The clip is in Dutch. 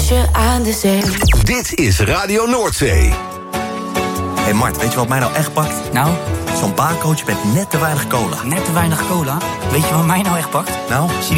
huisje aan de zee. Dit is Radio Noordzee. Hé Mart, weet je wat mij nou echt pakt? Nou? Zo'n baarcoach met net te weinig cola. Net te weinig cola? Weet je wat mij nou echt pakt? Nou? Zie